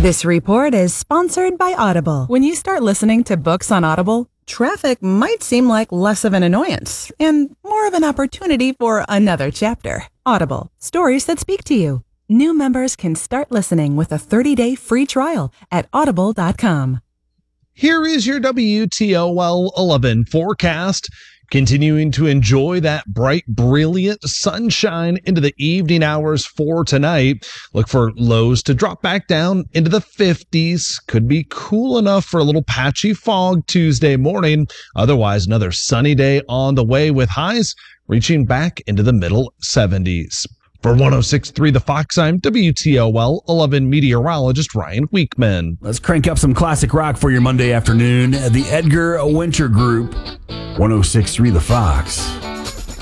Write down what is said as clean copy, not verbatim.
This report is sponsored by Audible. When you start listening to books on Audible, traffic might seem like less of an annoyance and more of an opportunity for another chapter. Audible, stories that speak to you. New members can start listening with a 30-day free trial at audible.com. Here is your WTOL 11 forecast. Continuing to enjoy that bright, brilliant sunshine into the evening hours for tonight. Look for lows to drop back down into the 50s. Could be cool enough for a little patchy fog Tuesday morning. Otherwise, another sunny day on the way with highs reaching back into the middle 70s. For 106.3 The Fox, I'm WTOL 11 meteorologist Ryan Weekman. Let's crank up some classic rock for your Monday afternoon. The Edgar Winter Group, 106.3 The Fox.